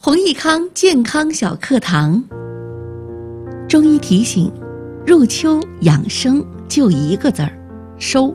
弘益康健康小课堂。中医提醒：入秋养生就一个字儿，收。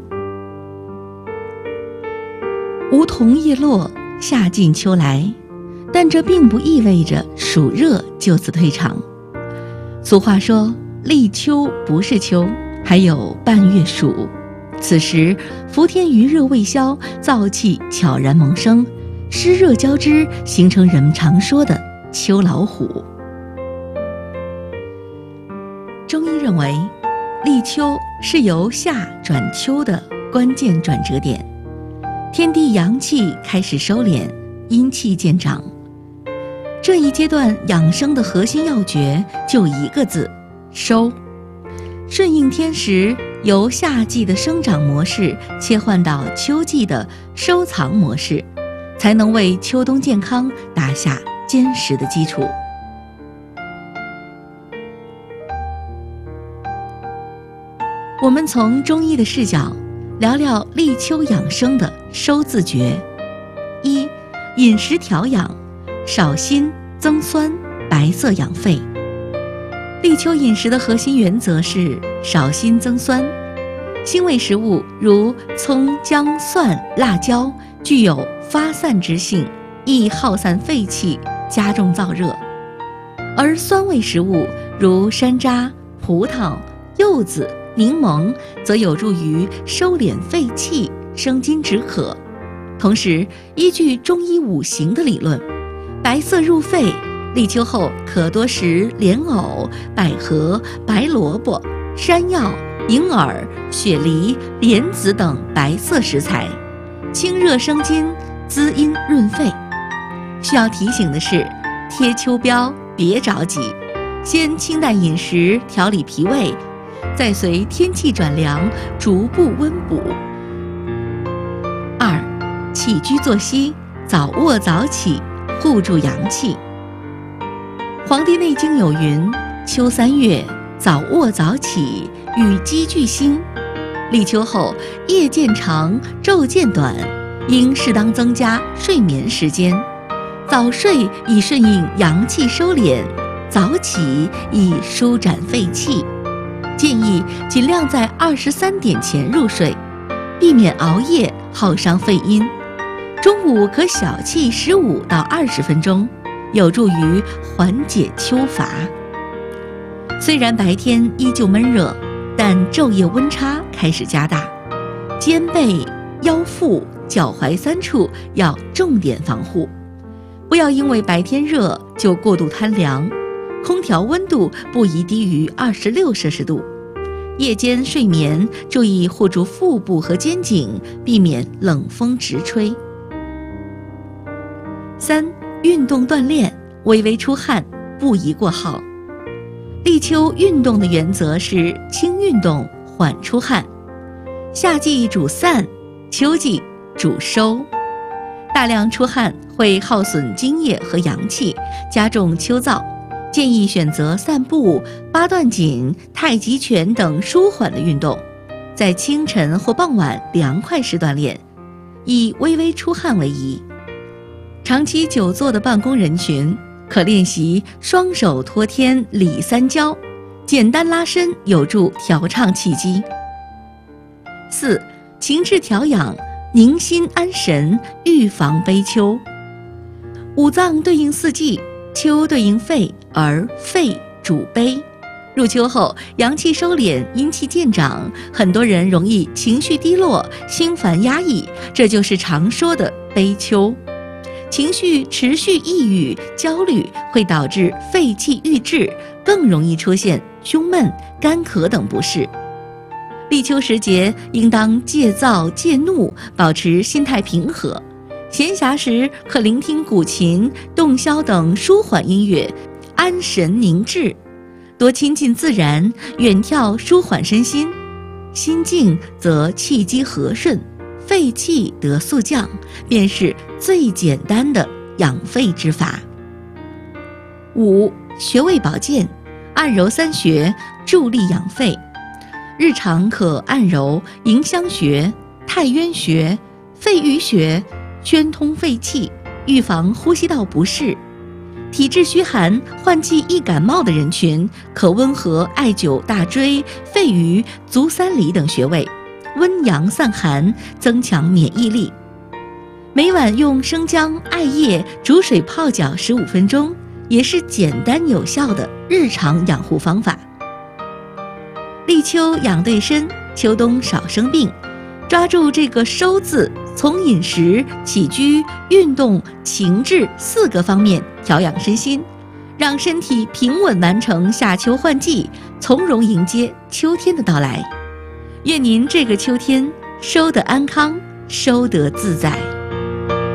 梧桐叶落，夏尽秋来，但这并不意味着暑热就此退场。俗话说，立秋不是秋，还有半月暑。此时伏天余热未消，燥气悄然萌生，湿热交织，形成人们常说的秋老虎。中医认为，立秋是由夏转秋的关键转折点，天地阳气开始收敛，阴气渐长。这一阶段养生的核心要诀就一个字：收。顺应天时，由夏季的生长模式切换到秋季的收藏模式，才能为秋冬健康打下坚实的基础。我们从中医的视角聊聊立秋养生的收字诀。一、饮食调养，少辛增酸，白色养肺。立秋饮食的核心原则是少辛增酸。辛味食物如葱、姜、蒜、辣椒具有发散之性，易耗散肺气，加重燥热；而酸味食物如山楂、葡萄、柚子、柠檬则有助于收敛肺气，生津止渴。同时，依据中医五行的理论，白色入肺，立秋后可多食莲藕、百合、白萝卜、山药、银耳、雪梨、莲子等白色食材，清热生津，滋阴润肺。需要提醒的是，贴秋膘别着急，先清淡饮食调理脾胃，再随天气转凉逐步温补。二、起居作息，早卧早起，护住阳气。《黄帝内经》有云：秋3月，早卧早起，与鸡俱兴。立秋后，夜渐长，昼渐短，应适当增加睡眠时间。早睡以顺应阳气收敛，早起以舒展肺气。建议尽量在23点前入睡，避免熬夜耗伤肺阴。中午可小憩15到20分钟，有助于缓解秋乏。虽然白天依旧闷热，但昼夜温差开始加大，肩背、腰腹、脚踝3处要重点防护。不要因为白天热就过度贪凉，空调温度不宜低于26摄氏度。夜间睡眠注意护住腹部和肩颈，避免冷风直吹。3、运动锻炼，微微出汗，不宜过耗。立秋运动的原则是轻运动，缓出汗。夏季主散，秋季主收。大量出汗会耗损津液和阳气，加重秋燥。建议选择散步、八段锦、太极拳等舒缓的运动，在清晨或傍晚凉快时锻炼，以微微出汗为宜。长期久坐的办公人群可练习双手托天理三焦，简单拉伸有助调畅气机。4、情志调养，宁心安神，预防悲秋。五脏对应四季，秋对应肺，而肺主悲。入秋后，阳气收敛，阴气渐长，很多人容易情绪低落，心烦压抑，这就是常说的悲秋。情绪持续抑郁、焦虑会导致肺气郁滞，更容易出现胸闷、干咳等不适。立秋时节，应当戒躁戒怒，保持心态平和。闲暇时可聆听古琴、洞箫等舒缓音乐，安神宁志。多亲近自然，远眺舒缓身心。心静则气机和顺，肺气得速降，便是最简单的养肺之法。5、穴位保健，按揉3穴，助力养肺。日常可按揉迎香穴、太渊穴、肺俞穴，宣通肺气，预防呼吸道不适。 体质虚寒、换季易感冒的人群，可温和艾灸大椎、肺俞、足三里等穴位，温阳散寒，增强免疫力。每晚用生姜、艾叶煮水泡脚15分钟，也是简单有效的日常养护方法。立秋养对身，秋冬少生病，抓住这个收字，从饮食、起居、运动、情志4个方面调养身心，让身体平稳完成夏秋换季，从容迎接秋天的到来。愿您这个秋天收得安康，收得自在。